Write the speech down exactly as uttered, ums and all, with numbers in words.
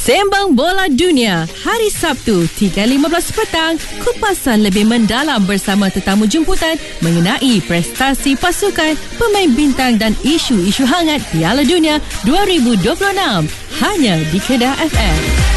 Sembang Bola Dunia, hari Sabtu tiga lima belas petang, kupasan lebih mendalam bersama tetamu jemputan mengenai prestasi pasukan, pemain bintang dan isu-isu hangat Piala Dunia dua ribu dua puluh enam. Hanya di Kedah F M.